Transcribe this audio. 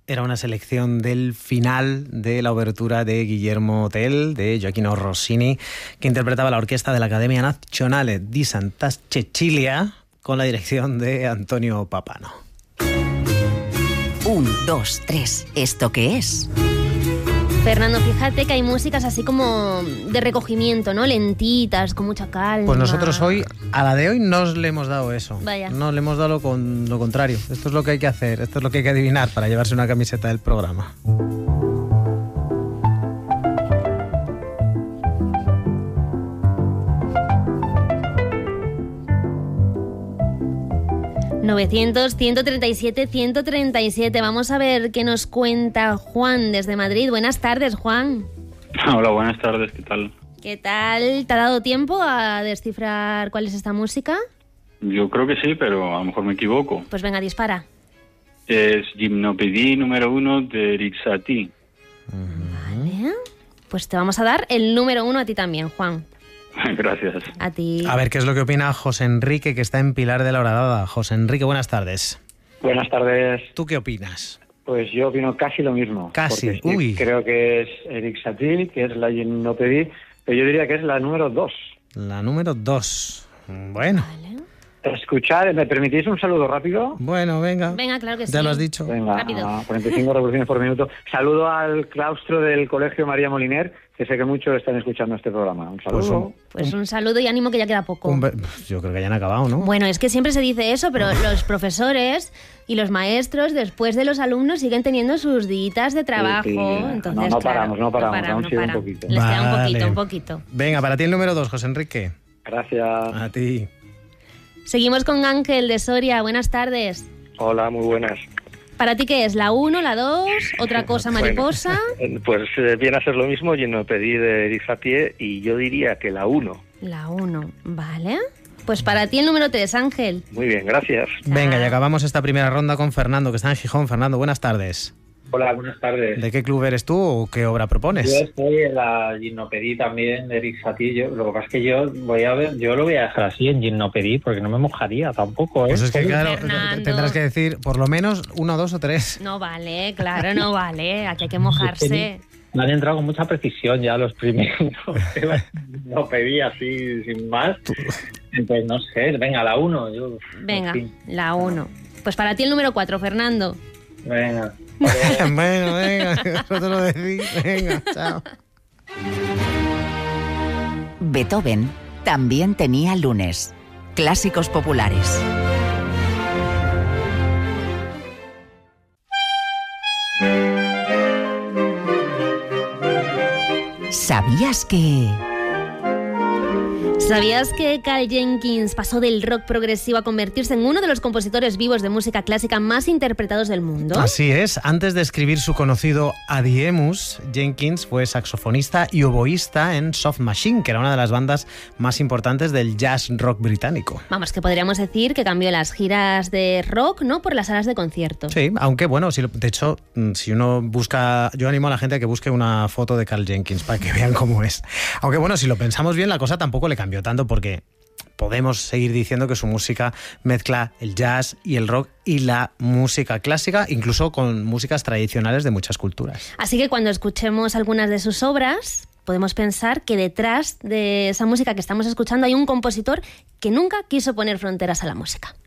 Era una selección del final de la obertura de Guillermo Tell, de Gioachino Rossini, que interpretaba la orquesta de la Accademia Nazionale di Santa Cecilia con la dirección de Antonio Papano. 1, 2, 3. ¿Esto qué es? Fernando, fíjate que hay músicas así como de recogimiento, ¿no? Lentitas, con mucha calma. Pues nosotros hoy, a la de hoy, no le hemos dado eso. Vaya. No le hemos dado lo contrario. Esto es lo que hay que hacer, esto es lo que hay que adivinar para llevarse una camiseta del programa. ...900-137-137. Vamos a ver qué nos cuenta Juan desde Madrid. Buenas tardes, Juan. Hola, buenas tardes, ¿qué tal? ¿Qué tal? ¿Te ha dado tiempo a descifrar cuál es esta música? Yo creo que sí, pero a lo mejor me equivoco. Pues venga, dispara. Es Gymnopédie número 1 de Erik Satie. Vale. Pues te vamos a dar el número 1 a ti también, Juan. Gracias. A ti. A ver, ¿qué es lo que opina José Enrique, que está en Pilar de la Horadada? José Enrique, buenas tardes. Buenas tardes. ¿Tú qué opinas? Pues yo opino casi lo mismo. Casi, porque uy. Creo que es Erik Satie, que es la Gymnopédie, pero yo diría que es la número 2. La número 2. Bueno. Vale. Escuchar, ¿me permitís un saludo rápido? Bueno, venga. Venga, claro que sí. Ya lo has dicho. Venga, Rápido. a 45 revoluciones por minuto. Saludo al claustro del Colegio María Moliner, que sé que muchos están escuchando este programa. Un saludo. Pues un saludo y ánimo, que ya queda poco. Yo creo que ya han acabado, ¿no? Bueno, es que siempre se dice eso, pero los profesores y los maestros, después de los alumnos, siguen teniendo sus días de trabajo. Sí. Entonces, No claro, paramos, aún sigue un poquito. Les queda Vale. un poquito. Venga, para ti el número 2, José Enrique. Gracias. A ti. Seguimos con Ángel de Soria. Buenas tardes. Hola, muy buenas. ¿Para ti qué es? ¿La 1, la 2, otra cosa mariposa? Pues viene a ser lo mismo, Gymnopédie de Erik Satie, y yo diría que la 1. La 1, vale. Pues para ti el número 3, Ángel. Muy bien, gracias. Venga, y acabamos esta primera ronda con Fernando, que está en Gijón. Fernando, buenas tardes. Hola, buenas tardes. ¿De qué club eres tú o qué obra propones? Yo estoy en la Gymnopédie también de Erik Satie. Lo que pasa es que yo lo voy a dejar así en Gymnopédie porque no me mojaría tampoco, ¿eh? Pues es que claro, Fernando. tendrás que decir por lo menos 1, 2 o 3. No vale, claro, no vale. Aquí hay que mojarse. Me han entrado con mucha precisión ya los primeros. No pedí así sin más. Entonces, no sé, venga, la 1. Venga, en fin. la 1. Pues para ti el número 4, Fernando. Venga. Bueno, venga, nosotros lo decís. Venga, chao. Beethoven también tenía lunes. Clásicos populares. ¿Sabías que...? ¿Sabías que Carl Jenkins pasó del rock progresivo a convertirse en uno de los compositores vivos de música clásica más interpretados del mundo? Así es, antes de escribir su conocido Adiemus, Jenkins fue saxofonista y oboísta en Soft Machine, que era una de las bandas más importantes del jazz rock británico. Vamos, que podríamos decir que cambió las giras de rock, ¿no?, por las salas de conciertos. Sí, aunque bueno, de hecho, si uno busca, yo animo a la gente a que busque una foto de Carl Jenkins para que vean cómo es. Aunque bueno, si lo pensamos bien, la cosa tampoco le cambió tanto, porque podemos seguir diciendo que su música mezcla el jazz y el rock y la música clásica, incluso con músicas tradicionales de muchas culturas. Así que cuando escuchemos algunas de sus obras, podemos pensar que detrás de esa música que estamos escuchando hay un compositor que nunca quiso poner fronteras a la música.